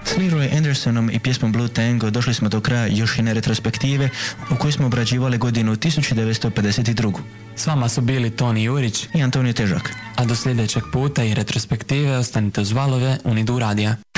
S Leroy Andersonom i pjesmom Blue Tango došli smo do kraja još jedne retrospektive u kojoj smo obrađivali godinu 1952. S vama su bili Toni Jurić i Antonio Težak. A do sljedećeg puta i retrospektive ostanite uz valove Unidu radija.